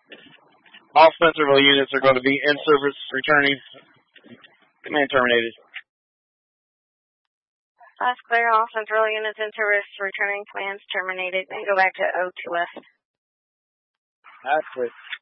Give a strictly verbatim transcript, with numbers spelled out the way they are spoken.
All Spencerville units are going to be in service returning. Command terminated. That's clear. All Central units in service returning. Commands terminated. And go back to O two West. That's it.